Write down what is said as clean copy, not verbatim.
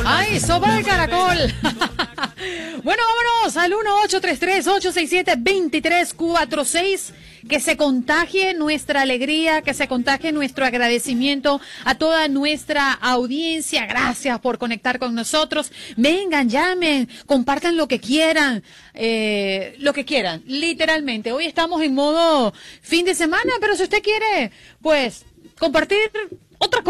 Ay, sopa de caracol. Bueno, vámonos al 1-833-867-2346. Que se contagie nuestra alegría, que se contagie nuestro agradecimiento a toda nuestra audiencia. Gracias por conectar con nosotros. Vengan, llamen, compartan lo que quieran, literalmente. Hoy estamos en modo fin de semana, pero si usted quiere, pues, compartir otra cosa.